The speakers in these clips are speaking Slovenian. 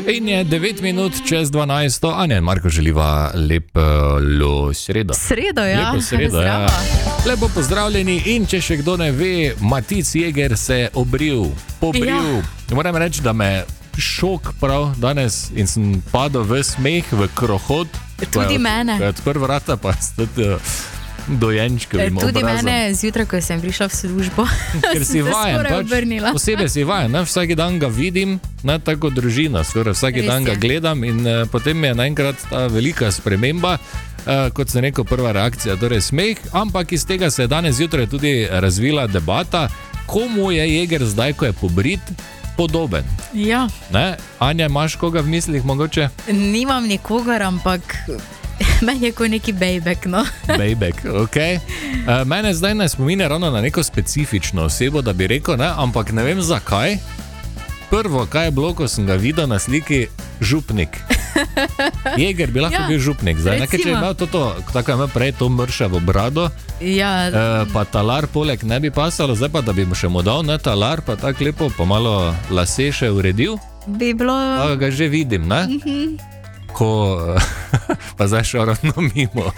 In je 9 minut čez 12. Anja in Marko želiva lepo sredo. Sredo, ja. Lepo sredo, ja. Lepo pozdravljeni in če še kdo ne ve, Matic Jeger se je pobril. Ja. Moram reči, da me šok prav danes in sem padel v smeh, v krohot. Tudi mene. Ko je odprl vrata, pa stati dojenčkovim obrazom. Tudi mene zjutraj, ko sem prišla v službo. Ker si vajen, posebej si vajen, ne? Vsaki dan ga vidim, ne, tako družina, skoraj vsaki dan ga gledam in potem je naenkrat ta velika sprememba, kot sem rekel, prva reakcija, torej smeh, ampak iz tega se je danes zjutraj tudi razvila debata, komu je Jeger zdaj, ko je pobrit, podoben. Ja. Ne? Anja, imaš koga v mislih mogoče? Nimam nikogar, ampak meni je kot neki bejbek, no. Bejbek, okej. Mene zdaj ne spominja ravno na neko specifično osebo, da bi rekel, ne, ampak ne vem zakaj. Prvo, kaj je bilo, ko sem ga videl na sliki, župnik. Jeger bi lahko bil župnik, zdaj nekaj, če je imel to, tako je imel prej to mršavo brado, pa talar poleg ne bi pasalo, zdaj pa, da bi mu še mu dal, ne, talar, pa tako lepo, pa malo lase še uredil. Bi bilo... Pa ga že vidim, ne? Pa zdaj šel ravno mimo.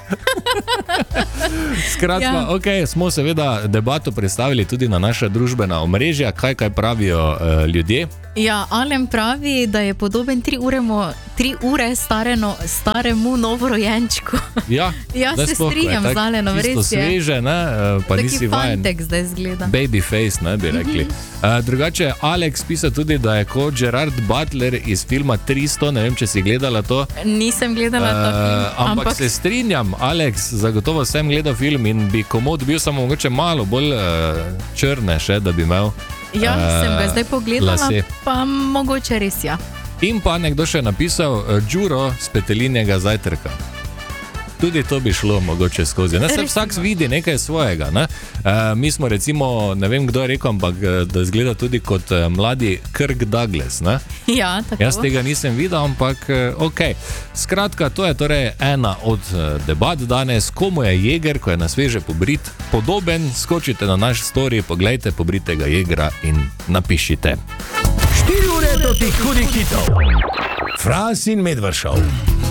Skratka, okej, smo seveda debato predstavili tudi na naša družbena omrežja, kaj pravijo ljudje. Ja, Alen pravi, da je podoben 3 ure staremu novorojenčku. Ja, se strinjam z Alenom, res je. Čisto sveže, ne, pa nisi vajen. Taki fantek zdaj zgleda. Baby face, ne, bi rekli. Drugače, Alex pisa tudi, da je kot Gerard Butler iz filma 300, ne vem, če si gledala to. Nisem gledala ta film. Ampak se strinjam, Alex, zagotovo sem gledal film in bi komod bil samo mogoče malo bolj črne še, da bi imel ja, sem ga zdaj pogledala, lase. Pa mogoče res ja. In pa nekdo še napisal Đuro z petelinjega zajtrka. Tudi to bi šlo mogoče skozi. Ne, se vsak vidi nekaj svojega. Ne? Mi smo recimo, ne vem kdo je rekel, ampak da izgleda tudi kot mladi Kirk Douglas. Ne? Ja, tako. Jaz tega nisem videl, ampak okej. Skratka, to je torej ena od debat danes. Komu je Jeger, ko je na sveže pobrit, podoben? Skočite na naš story, poglejte pobritega Jegera in napišite. 4 ure do tih hudih hitov. Fras in Medvešov.